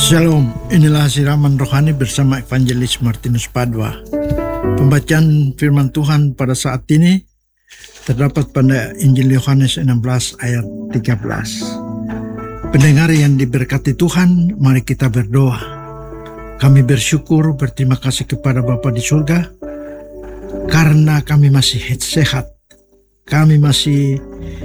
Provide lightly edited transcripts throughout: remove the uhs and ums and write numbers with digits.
Shalom, inilah siraman rohani bersama Evangelis Martinus Padua. Pembacaan firman Tuhan pada saat ini terdapat pada Injil Yohanes 16 ayat 13. Pendengar yang diberkati Tuhan, mari kita berdoa. Kami bersyukur, berterima kasih kepada Bapa di surga, karena kami masih sehat. Kami masih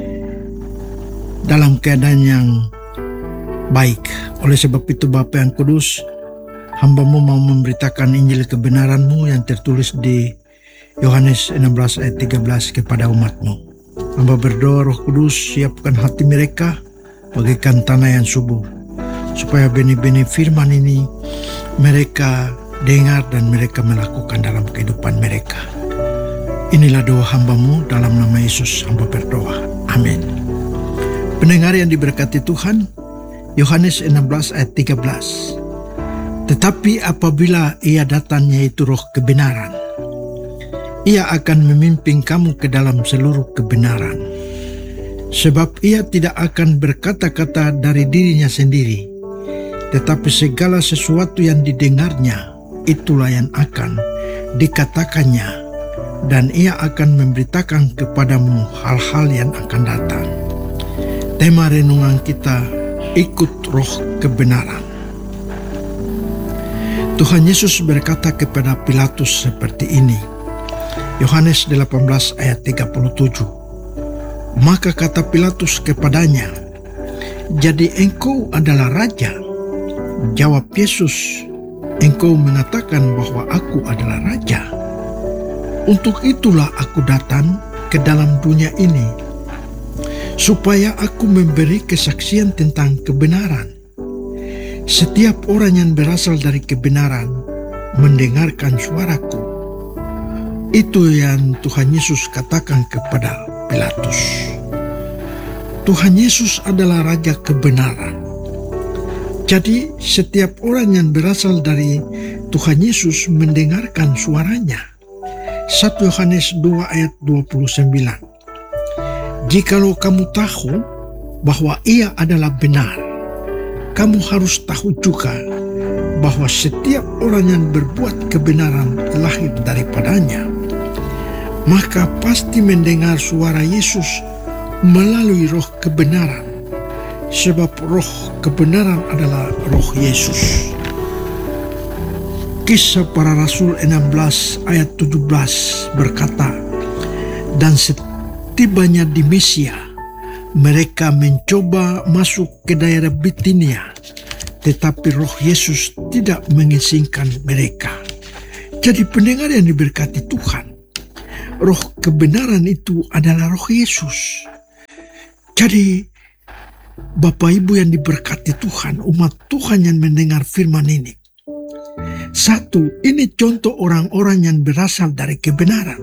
dalam keadaan yang baik. Oleh sebab itu Bapa yang kudus, hamba-Mu mau memberitakan Injil kebenaran-Mu yang tertulis di Yohanes 16 ayat 13 kepada umat-Mu. Hamba berdoa Roh Kudus, siapkan hati mereka bagaikan tanah yang subur, supaya benih-benih firman ini mereka dengar dan mereka melakukan dalam kehidupan mereka. Inilah doa hamba-Mu, dalam nama Yesus hamba berdoa. Amin. Pendengar yang diberkati Tuhan, Yohanes 16 ayat 13. Tetapi apabila ia datang, yaitu Roh kebenaran, ia akan memimpin kamu ke dalam seluruh kebenaran. Sebab ia tidak akan berkata-kata dari dirinya sendiri, tetapi segala sesuatu yang didengarnya, itulah yang akan dikatakannya, dan ia akan memberitakan kepadamu hal-hal yang akan datang. Tema renungan kita, ikut Roh kebenaran. Tuhan Yesus berkata kepada Pilatus seperti ini. Yohanes 18 ayat 37. Maka kata Pilatus kepadanya, "Jadi engkau adalah raja?" Jawab Yesus, "Engkau mengatakan bahwa aku adalah raja. Untuk itulah aku datang ke dalam dunia ini, supaya aku memberi kesaksian tentang kebenaran. Setiap orang yang berasal dari kebenaran mendengarkan suaraku." Itu yang Tuhan Yesus katakan kepada Pilatus. Tuhan Yesus adalah Raja kebenaran. Jadi setiap orang yang berasal dari Tuhan Yesus mendengarkan suaranya. 1 Yohanes 2 ayat 29. Jikalau kamu tahu bahwa ia adalah benar, kamu harus tahu juga bahwa setiap orang yang berbuat kebenaran lahir daripadanya. Maka pasti mendengar suara Yesus melalui Roh kebenaran, sebab Roh kebenaran adalah Roh Yesus. Kisah Para Rasul 16 ayat 17 berkata, "Dan setibanya di Misia, mereka mencoba masuk ke daerah Bitinia, tetapi Roh Yesus tidak mengizinkan mereka." Jadi pendengar yang diberkati Tuhan, Roh kebenaran itu adalah Roh Yesus. Jadi Bapak Ibu yang diberkati Tuhan, umat Tuhan yang mendengar firman ini. 1. Ini contoh orang-orang yang berasal dari kebenaran.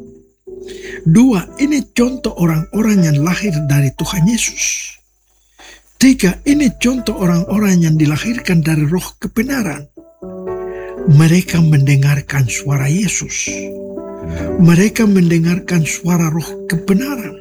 2. Ini contoh orang-orang yang lahir dari Tuhan Yesus. 3. Ini contoh orang-orang yang dilahirkan dari Roh kebenaran. Mereka mendengarkan suara Yesus. Mereka mendengarkan suara Roh kebenaran.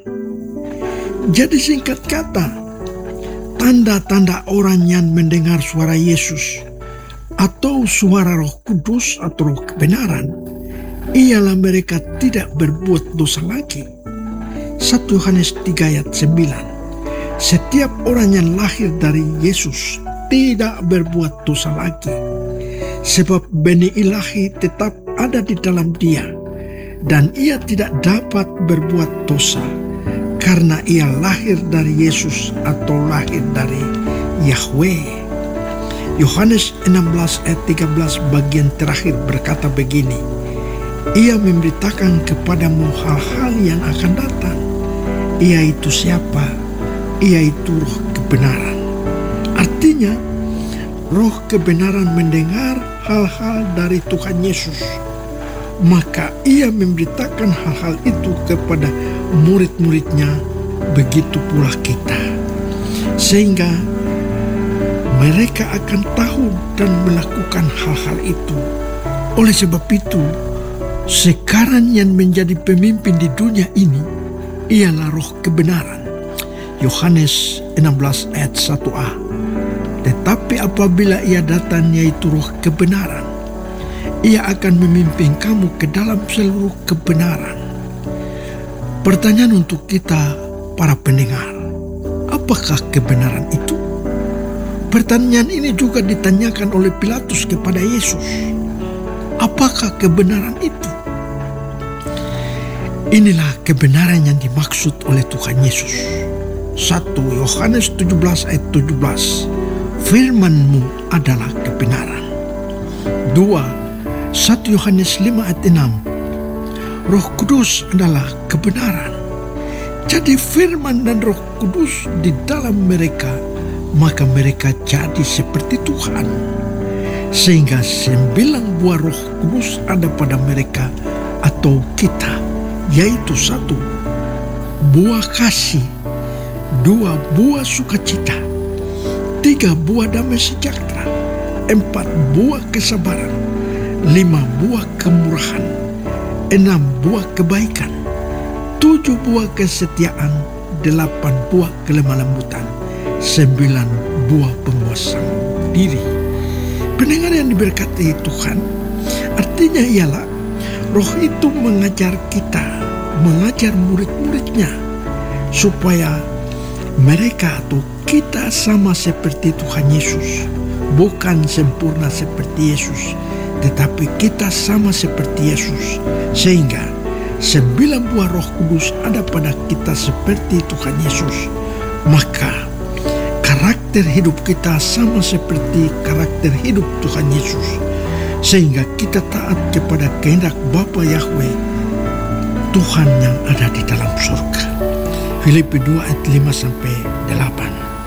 Jadi singkat kata, tanda-tanda orang yang mendengar suara Yesus atau suara Roh Kudus atau Roh kebenaran ialah mereka tidak berbuat dosa lagi. 1 Yohanes 3 ayat 9. Setiap orang yang lahir dari Yesus tidak berbuat dosa lagi, sebab benih ilahi tetap ada di dalam dia, dan ia tidak dapat berbuat dosa karena ia lahir dari Yesus atau lahir dari Yahweh. Yohanes 16 ayat 13 bagian terakhir berkata begini, "Ia memberitakan kepadamu hal-hal yang akan datang." Ia itu siapa? Ia itu Roh kebenaran. Artinya, Roh kebenaran mendengar hal-hal dari Tuhan Yesus, maka ia memberitakan hal-hal itu kepada murid-muridnya, begitu pula kita. Sehingga mereka akan tahu dan melakukan hal-hal itu. Oleh sebab itu, sekarang yang menjadi pemimpin di dunia ini ialah Roh kebenaran. Yohanes 16 ayat 1a. Tetapi Tetapi apabila ia datang, yaitu Roh kebenaran, ia akan memimpin kamu ke dalam seluruh kebenaran. Pertanyaan untuk kita para pendengar, apakah kebenaran itu? Pertanyaan ini juga ditanyakan oleh Pilatus kepada Yesus. Apakah kebenaran itu? Inilah kebenaran yang dimaksud oleh Tuhan Yesus. 1 Yohanes 17 ayat 17. Firman-Mu adalah kebenaran. 2 1 Yohanes 5 ayat 6. Roh Kudus adalah kebenaran. Jadi firman dan Roh Kudus di dalam mereka, maka mereka jadi seperti Tuhan. Sehingga 9 buah Roh Kudus ada pada mereka atau kita, yaitu 1 buah kasih, 2 buah sukacita, 3 buah damai sejahtera, 4 buah kesabaran, 5 buah kemurahan, 6 buah kebaikan, 7 buah kesetiaan, 8 buah kelemah lembutan, 9 buah penguasaan diri. Pendengar yang diberkati Tuhan, artinya ialah Roh itu mengajar kita, mengajar murid-muridnya, supaya mereka atau kita sama seperti Tuhan Yesus. Bukan sempurna seperti Yesus, tetapi kita sama seperti Yesus. Sehingga 9 buah Roh Kudus ada pada kita seperti Tuhan Yesus. Maka karakter hidup kita sama seperti karakter hidup Tuhan Yesus. Sehingga kita taat kepada kehendak Bapa Yahweh, Tuhan yang ada di dalam surga. Filipi 2 ayat 5-8.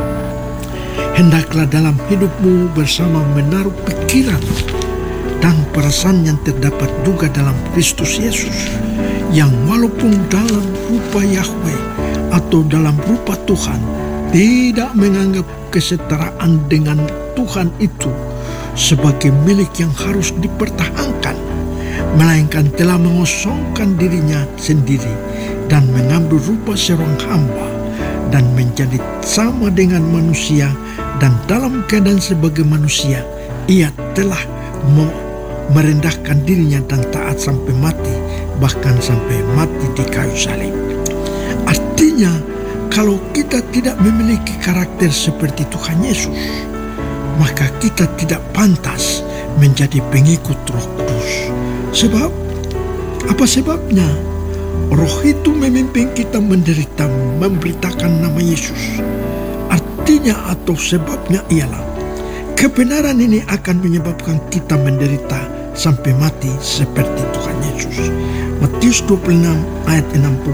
Hendaklah dalam hidupmu bersama menaruh pikiran dan perasaan yang terdapat juga dalam Kristus Yesus, yang walaupun dalam rupa Yahweh atau dalam rupa Tuhan, tidak menganggap kesetaraan dengan Tuhan itu sebagai milik yang harus dipertahankan, melainkan telah mengosongkan dirinya sendiri dan mengambil rupa seorang hamba dan menjadi sama dengan manusia, dan dalam keadaan sebagai manusia ia telah merendahkan dirinya dan taat sampai mati, bahkan sampai mati di kayu salib. Artinya, kalau kita tidak memiliki karakter seperti Tuhan Yesus, maka kita tidak pantas menjadi pengikut Roh Kudus. Sebab, apa sebabnya? Roh itu memimpin kita menderita, memberitakan nama Yesus. Artinya atau sebabnya ialah kebenaran ini akan menyebabkan kita menderita sampai mati seperti Tuhan Yesus. Matius 26 ayat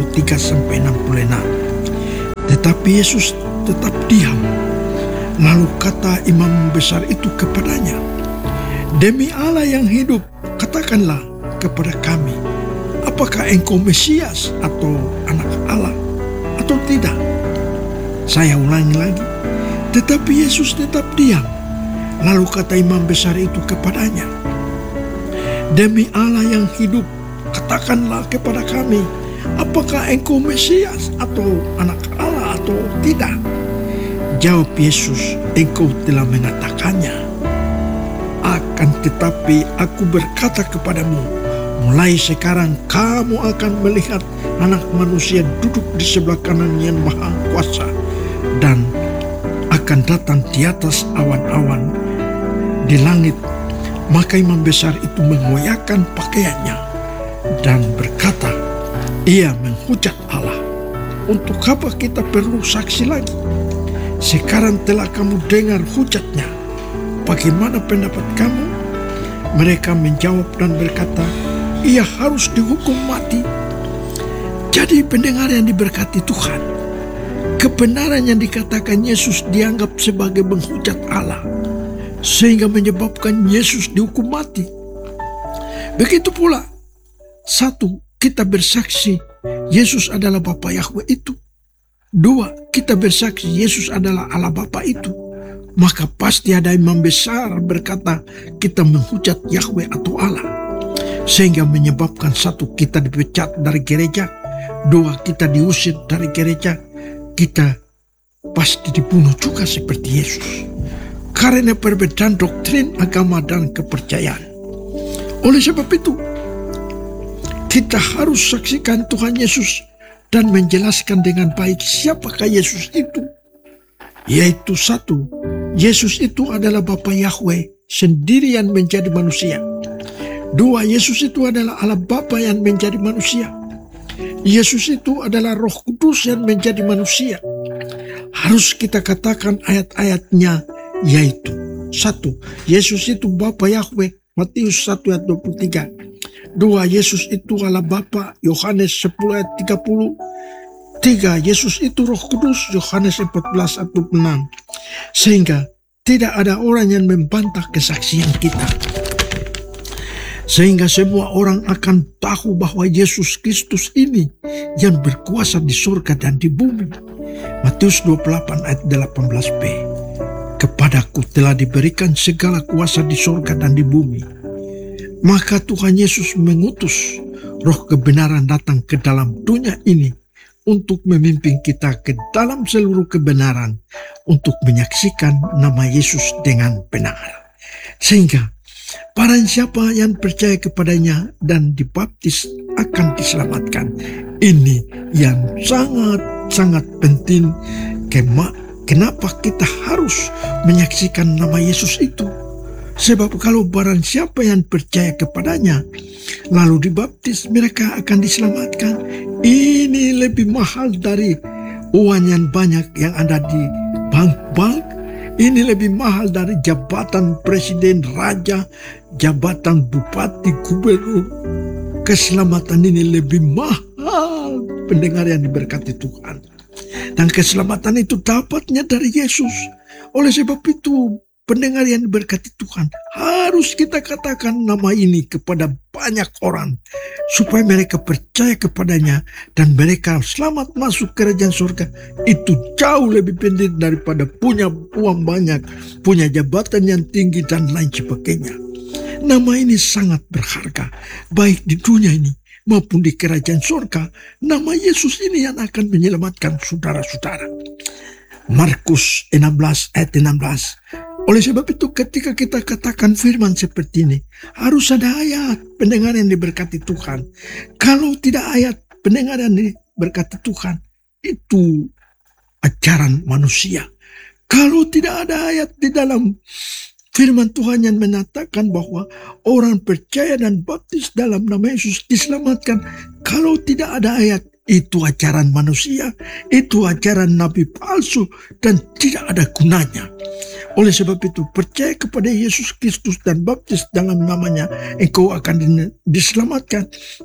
63-66. Tetapi Yesus tetap diam. Lalu kata imam besar itu kepadanya, "Demi Allah yang hidup, katakanlah kepada kami, apakah engkau Mesias atau anak Allah atau tidak?" Saya ulangi lagi. Tetapi Yesus tetap diam. Lalu kata imam besar itu kepadanya, "Demi Allah yang hidup, katakanlah kepada kami, apakah engkau Mesias atau anak Allah atau tidak?" Jawab Yesus, "Engkau telah mengatakannya. Akan tetapi aku berkata kepadamu, mulai sekarang kamu akan melihat Anak Manusia duduk di sebelah kanan yang Maha Kuasa, dan akan datang di atas awan-awan di langit." Maka imam besar itu mengoyakkan pakaiannya dan berkata, "Ia menghujat Allah. Untuk apa kita perlu saksi lagi? Sekarang telah kamu dengar hujatnya. Bagaimana pendapat kamu?" Mereka menjawab dan berkata, "Ia harus dihukum mati." Jadi pendengar yang diberkati Tuhan, kebenaran yang dikatakan Yesus dianggap sebagai menghujat Allah, sehingga menyebabkan Yesus dihukum mati. Begitu pula, 1, kita bersaksi Yesus adalah Bapa Yahweh itu. 2, kita bersaksi Yesus adalah Allah Bapa itu. Maka pasti ada imam besar berkata kita menghujat Yahweh atau Allah, sehingga menyebabkan 1, kita dipecat dari gereja, 2, kita diusir dari gereja, kita pasti dibunuh juga seperti Yesus. karena perbedaan doktrin agama dan kepercayaan. Oleh sebab itu, kita harus saksikan Tuhan Yesus dan menjelaskan dengan baik siapakah Yesus itu. Yaitu satu, Yesus itu adalah Bapa Yahweh sendirian menjadi manusia. Dua, Yesus itu adalah Allah Bapa yang menjadi manusia. Yesus itu adalah Roh Kudus yang menjadi manusia. Harus kita katakan ayat-ayatnya, yaitu satu, Yesus itu Bapa Yahweh, Matius 1 ayat 23. Dua, Yesus itu Allah Bapa, Yohanes 10 ayat 30. Tiga, Yesus itu Roh Kudus, Yohanes 14 ayat 26. Sehingga tidak ada orang yang membantah kesaksian kita. Sehingga semua orang akan tahu bahwa Yesus Kristus ini yang berkuasa di surga dan di bumi. Matius 28 ayat 18b. Kepadaku telah diberikan segala kuasa di surga dan di bumi. Maka Tuhan Yesus mengutus Roh kebenaran datang ke dalam dunia ini untuk memimpin kita ke dalam seluruh kebenaran, untuk menyaksikan nama Yesus dengan benar. Sehingga barang siapa yang percaya kepadanya dan dibaptis akan diselamatkan. Ini yang sangat-sangat penting. Kenapa kita harus menyaksikan nama Yesus itu? Sebab kalau barang siapa yang percaya kepadanya lalu dibaptis, mereka akan diselamatkan. Ini lebih mahal dari uang yang banyak yang ada di bank-bank. Ini lebih mahal dari jabatan presiden, raja, jabatan bupati, gubernur. Keselamatan ini lebih mahal, pendengar yang diberkati Tuhan. Dan keselamatan itu dapatnya dari Yesus. Oleh sebab itu, pendengar yang diberkati Tuhan, harus kita katakan nama ini kepada banyak orang, supaya mereka percaya kepadanya dan mereka selamat masuk kerajaan surga. Itu jauh lebih penting daripada punya uang banyak, punya jabatan yang tinggi dan lain sebagainya. Nama ini sangat berharga, baik di dunia ini maupun di kerajaan surga. Nama Yesus ini yang akan menyelamatkan saudara-saudara. Markus 16 ayat 16. Oleh sebab itu ketika kita katakan firman seperti ini, harus ada ayat, pendengar yang diberkati Tuhan. Kalau tidak ayat, pendengar yang diberkati Tuhan, itu ajaran manusia. Kalau tidak ada ayat di dalam firman Tuhan yang menyatakan bahwa orang percaya dan baptis dalam nama Yesus diselamatkan. Kalau tidak ada ayat, itu ajaran manusia, itu ajaran nabi palsu dan tidak ada gunanya. Oleh sebab itu, percaya kepada Yesus Kristus dan baptis dalam namanya, engkau akan diselamatkan.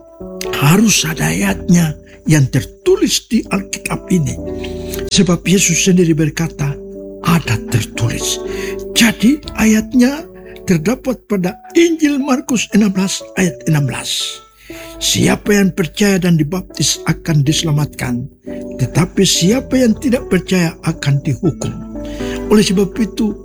Harus ada ayatnya yang tertulis di Alkitab ini. Sebab Yesus sendiri berkata, ada tertulis. Jadi ayatnya terdapat pada Injil Markus 16 ayat 16. Siapa yang percaya dan dibaptis akan diselamatkan, tetapi siapa yang tidak percaya akan dihukum. Oleh sebab itu,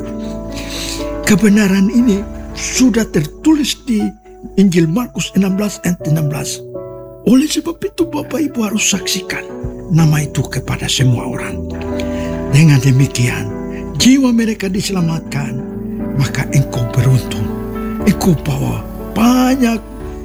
kebenaran ini sudah tertulis di Injil Markus 16 ayat 16. Oleh sebab itu, Bapak Ibu harus saksikan nama itu kepada semua orang. Dengan demikian, jiwa mereka diselamatkan, maka engkau beruntung. Engkau bawa banyak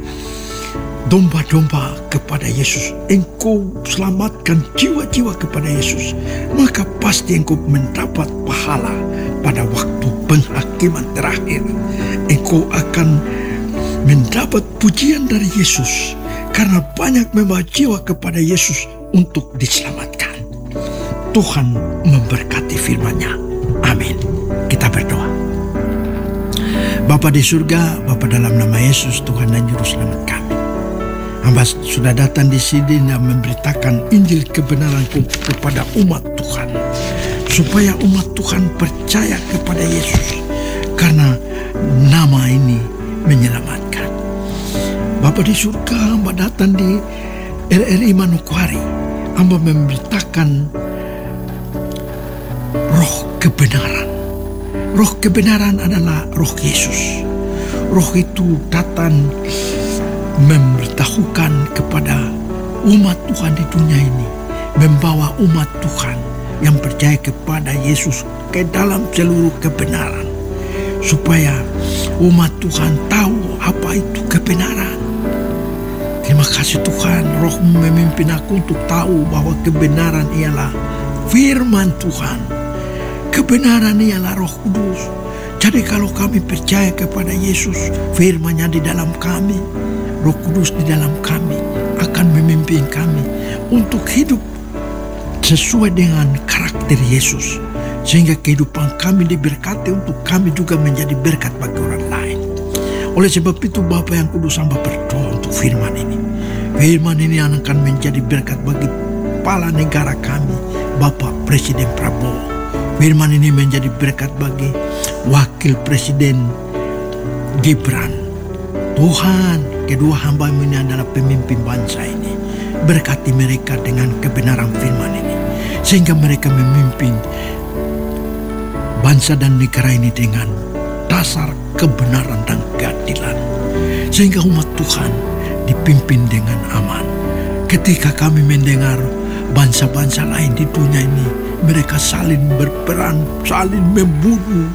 domba-domba kepada Yesus. Engkau selamatkan jiwa-jiwa kepada Yesus, maka pasti engkau mendapat pahala pada waktu penghakiman terakhir. Engkau akan mendapat pujian dari Yesus karena banyak membawa jiwa kepada Yesus untuk diselamatkan. Tuhan memberkati firman-Nya. Amin. Kita berdoa. Bapa di surga, Bapa dalam nama Yesus, Tuhan dan Juru Selamat kami, hamba sudah datang di sini dan memberitakan Injil kebenaran kepada umat Tuhan, supaya umat Tuhan percaya kepada Yesus, karena nama ini menyelamatkan. Bapa di surga, hamba datang di RRI Manokwari, hamba memberitakan roh kebenaran. Roh kebenaran adalah roh Yesus. Roh itu datang memberitahukan kepada umat Tuhan di dunia ini, membawa umat Tuhan yang percaya kepada Yesus ke dalam seluruh kebenaran. supaya umat Tuhan tahu apa itu kebenaran. Terima kasih Tuhan, Roh-Mu memimpin aku untuk tahu bahwa kebenaran ialah firman Tuhan. Kebenaran ialah Roh Kudus. Jadi kalau kami percaya kepada Yesus, firman-Nya di dalam kami, Roh Kudus di dalam kami akan memimpin kami untuk hidup sesuai dengan karakter Yesus. Sehingga kehidupan kami diberkati untuk kami juga menjadi berkat bagi orang lain. Oleh sebab itu Bapa yang Kudus, hamba berdoa untuk firman ini. Firman ini akan menjadi berkat bagi kepala negara kami, Bapak Presiden Prabowo. Firman ini menjadi berkat bagi Wakil Presiden Gibran. Tuhan, kedua hamba ini adalah pemimpin bangsa ini. Berkati mereka dengan kebenaran firman ini, sehingga mereka memimpin bangsa dan negara ini dengan dasar kebenaran dan keadilan, sehingga umat Tuhan dipimpin dengan aman. Ketika kami mendengar bangsa-bangsa lain di dunia ini, mereka saling berperang, saling membunuh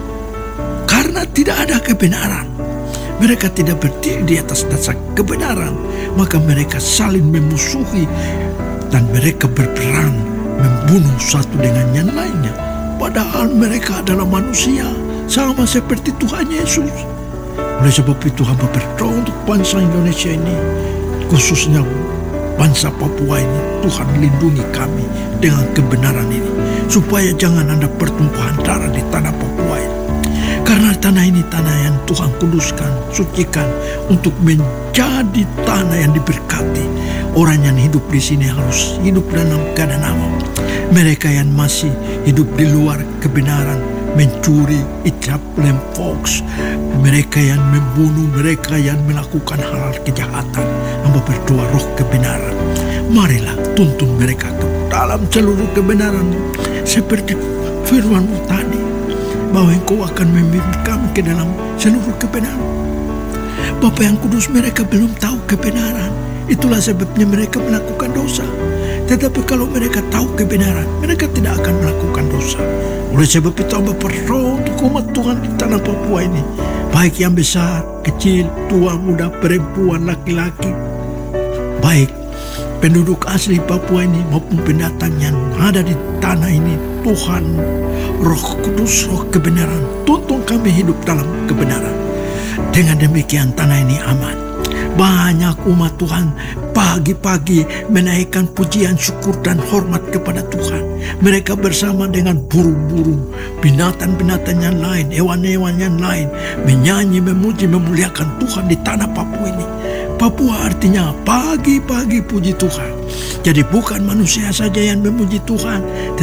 karena tidak ada kebenaran. Mereka tidak berdiri di atas dasar kebenaran, maka mereka saling memusuhi dan mereka berperang membunuh satu dengan yang lainnya. Padahal mereka adalah manusia, sama seperti Tuhan Yesus. Oleh sebab itu hamba berdoa untuk bangsa Indonesia ini, khususnya bangsa Papua ini. Tuhan lindungi kami dengan kebenaran ini, supaya jangan ada pertumpahan darah di tanah Papua ini. Karena tanah ini tanah yang Tuhan kuduskan, sucikan untuk menjadi tanah yang diberkati. Orang yang hidup di sini harus hidup dalam keadaan aman. Mereka yang masih hidup di luar kebenaran, mencuri, icap, lemphoks, mereka yang membunuh, mereka yang melakukan hal kejahatan, hamba berdoa Roh kebenaran, marilah tuntun mereka ke dalam seluruh kebenaran, seperti firman-Mu tadi, bahwa Engkau akan memimpin kami ke dalam seluruh kebenaran. Bapa yang Kudus, mereka belum tahu kebenaran, itulah sebabnya mereka melakukan dosa. Tetapi kalau mereka tahu kebenaran, mereka tidak akan melakukan dosa. Oleh sebab itu hamba berdoa untuk umat Tuhan di tanah Papua ini, baik yang besar, kecil, tua, muda, perempuan, laki-laki, baik penduduk asli Papua ini maupun pendatang yang ada di tanah ini. Tuhan, Roh Kudus, Roh kebenaran, tuntun kami hidup dalam kebenaran. Dengan demikian tanah ini aman. Banyak umat Tuhan pagi-pagi menaikkan pujian, syukur dan hormat kepada Tuhan. Mereka bersama dengan burung-burung, binatang-binatang yang lain, hewan-hewan yang lain, menyanyi, memuji, memuliakan Tuhan di tanah Papua ini. Papua artinya pagi-pagi puji Tuhan. Jadi bukan manusia saja yang memuji Tuhan,